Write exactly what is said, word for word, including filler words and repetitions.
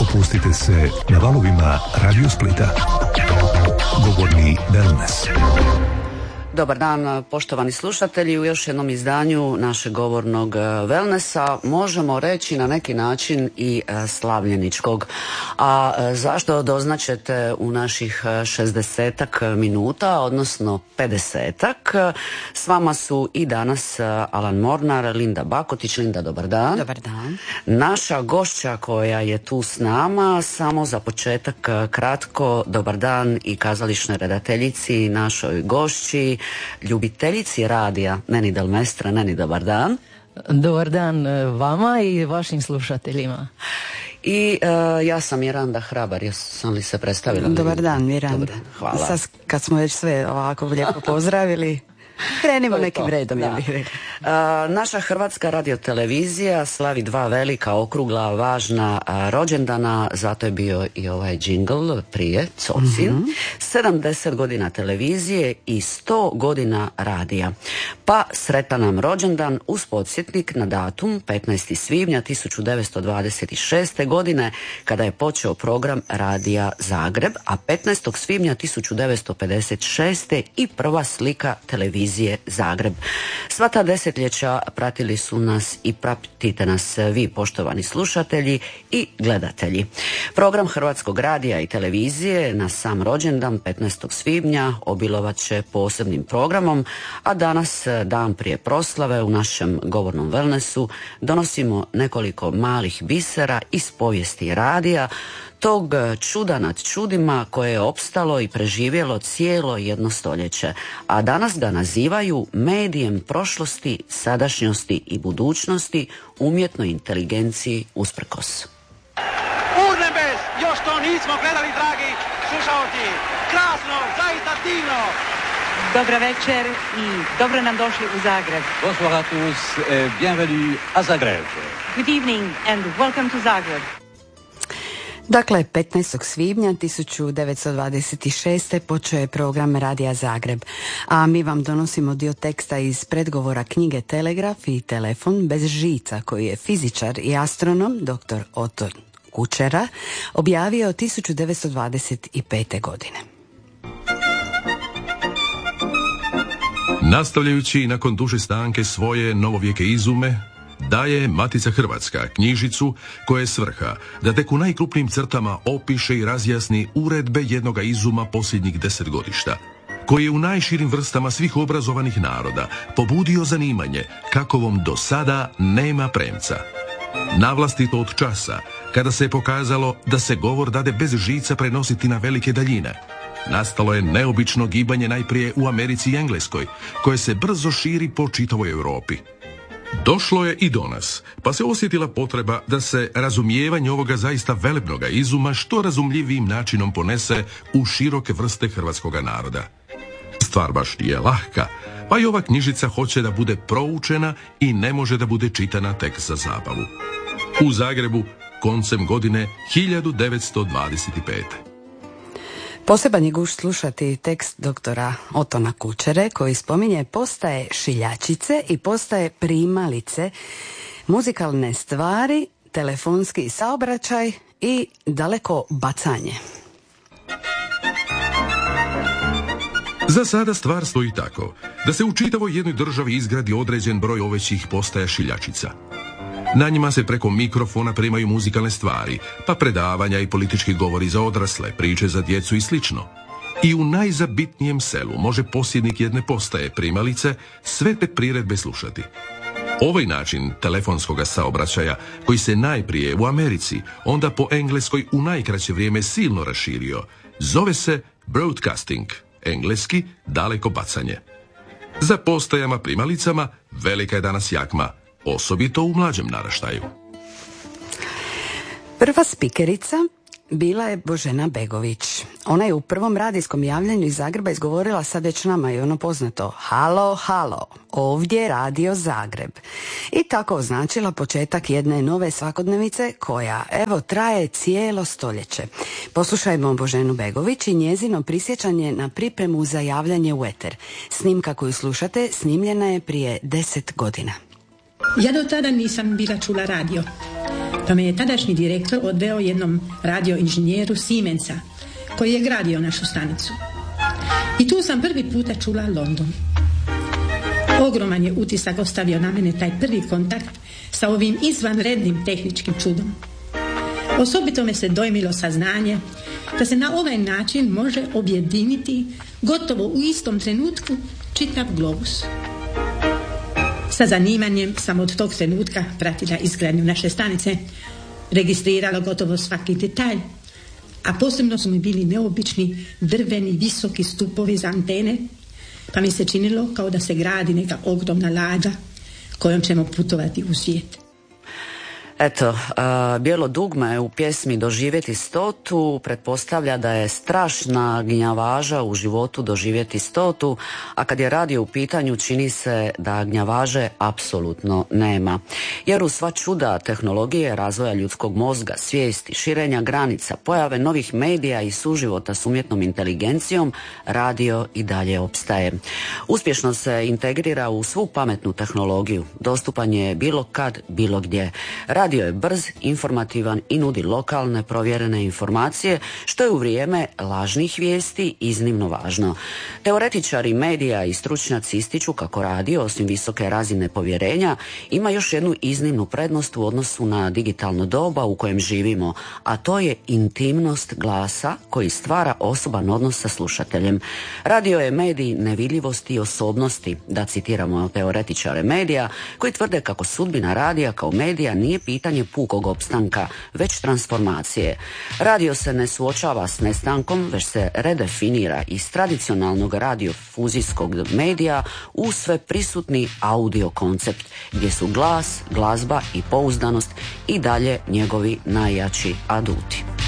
Opustite se na valovima Radio Splita. Govorni wellness. Dobar dan, poštovani slušatelji. U još jednom izdanju našeg govornog wellnessa, možemo reći na neki način i slavljeničkog. A zašto doznačete u naših šezdesetak minuta, odnosno pedesetak. S vama su i danas Alan Mornar, Linda Bakotić. Linda, dobar dan. Dobar dan. Naša gošća koja je tu s nama, samo za početak kratko, dobar dan i kazališnoj redateljici, našoj gošći, ljubiteljici radija Neni Del Mestre. Neni, dobar dan. Dobar dan vama i vašim slušateljima. I uh, ja sam Miranda Hrabar, jesam li se predstavila? Dobar dan, Miranda. Dobar, hvala. Sad kad smo već sve ovako lijepo pozdravili, krenimo nekim redom, ja bih rekla. Uh, naša Hrvatska radiotelevizija slavi dva velika, okrugla, važna uh, rođendana, zato je bio i ovaj džingl prije, Cocin. Mm-hmm. sedamdeset godina televizije i sto godina radija. Pa sretan nam rođendan uz podsjetnik na datum petnaestog svibnja tisuću devetsto dvadeset šeste. godine, kada je počeo program Radija Zagreb, a petnaestog svibnja tisuću devetsto pedeset šeste. i prva slika televizije Zagreb. Sva ta desetljeća pratili su nas i pratite nas vi, poštovani slušatelji i gledatelji. Program Hrvatskog radija i televizije na sam rođendan petnaestog svibnja obilovat će posebnim programom, a danas, dan prije proslave, u našem govornom wellnessu donosimo nekoliko malih bisera iz povijesti radija, tog čuda nad čudima koje je opstalo i preživjelo cijelo jedno stoljeće, a danas ga nazivaju medijem prošlosti, sadašnjosti i budućnosti, umjetnoj inteligenciji usprkos. Urnebes, još to nismo gledali, dragi slušalci. Krasno, zaista divno. Dobra večer i dobro nam došli u Zagreb. Bonsoir à tous et bienvenue à Zagreb. Good evening and welcome to Zagreb. Dakle, petnaestog svibnja tisuću devetsto dvadeset šeste. počeo je program Radija Zagreb, a mi vam donosimo dio teksta iz predgovora knjige Telegraf i telefon bez žica, koji je fizičar i astronom doktor Oton Kučera objavio tisuću devetsto dvadeset pete. godine. Nastavljajući nakon duže stanke svoje novovijeke izume, daje Matica Hrvatska knjižicu koja je svrha da tek u najkrupnijim crtama opiše i razjasni uredbe jednoga izuma posljednjih deset godišta, koji je u najširim vrstama svih obrazovanih naroda pobudio zanimanje kakovom do sada nema premca. Navlastito od časa, kada se je pokazalo da se govor dade bez žica prenositi na velike daljine, nastalo je neobično gibanje najprije u Americi i Engleskoj, koje se brzo širi po čitavoj Europi. Došlo je i do nas, pa se osjetila potreba da se razumijevanje ovoga zaista velebnoga izuma što razumljivijim načinom ponese u široke vrste hrvatskoga naroda. Stvar baš nije lahka, pa i ova knjižica hoće da bude proučena i ne može da bude čitana tek za zabavu. U Zagrebu koncem godine hiljadu devetsto dvadeset pete. Poseban je gušt slušati tekst doktora Otona Kučere, koji spominje postaje šiljačice i postaje primalice, muzikalne stvari, telefonski saobraćaj i daleko bacanje. Za sada stvar stoji tako da se u čitavoj jednoj državi izgradi određen broj ovećih postaja šiljačica. Na njima se preko mikrofona primaju muzikalne stvari, pa predavanja i politički govori za odrasle, priče za djecu i slično. I u najzabitnijem selu može posjednik jedne postaje primalice sve te priredbe slušati. Ovaj način telefonskog saobraćaja, koji se najprije u Americi, onda po Engleskoj u najkraće vrijeme silno raširio, zove se broadcasting, engleski daleko bacanje. Za postajama primalicama velika je danas jakma, osobito u mlađem naraštaju. Prva spikerica bila je Božena Begović. Ona je u prvom radijskom javljanju iz Zagreba izgovorila sad već nama i ono poznato halo, halo, ovdje je Radio Zagreb. I tako označila početak jedne nove svakodnevice koja, evo, traje cijelo stoljeće. Poslušajmo Boženu Begović i njezino prisjećanje na pripremu za javljanje u eter. Snimka koju slušate snimljena je prije deset godina. Ja do tada nisam bila čula radio. Pa me je tadašnji direktor odveo jednom radioinženjeru Siemensa, koji je gradio našu stanicu. I tu sam prvi puta čula London. Ogroman je utisak ostavio na mene taj prvi kontakt sa ovim izvanrednim tehničkim čudom. Osobito me se dojmilo saznanje da se na ovaj način može objediniti gotovo u istom trenutku čitav globus. Sa zanimanjem sam od tog trenutka pratila izgradnju naše stanice, registrirala gotovo svaki detalj, a posebno su mi bili neobični drveni visoki stupovi za antene, pa mi se činilo kao da se gradi neka ogromna lađa kojom ćemo putovati u svijet. Eto, a, bijelo dugme u pjesmi Doživjeti stotu pretpostavlja da je strašna gnjavaža u životu doživjeti stotu, a kad je radio u pitanju čini se da gnjavaže apsolutno nema. Jer u sva čuda tehnologije, razvoja ljudskog mozga, svijesti, širenja granica, pojave novih medija i suživota s umjetnom inteligencijom, radio i dalje opstaje. Uspješno se integrira u svu pametnu tehnologiju, dostupan je bilo kad, bilo gdje. Radio je brz, informativan i nudi lokalne provjerene informacije, što je u vrijeme lažnih vijesti iznimno važno. Teoretičari medija i stručnjaci ističu kako radio, osim visoke razine povjerenja, ima još jednu iznimnu prednost u odnosu na digitalno doba u kojem živimo, a to je intimnost glasa koji stvara osoban odnos sa slušateljem. Radio je medij nevidljivosti i osobnosti, da citiramo teoretičare medija, koji tvrde kako sudbina radija kao medija nije pitanje pukog opstanka, već transformacije. Radio se ne suočava s nestankom, već se redefinira iz tradicionalnog radiofuzijskog medija u sve prisutni audio koncept, gdje su glas, glazba i pouzdanost i dalje njegovi najjači aduti.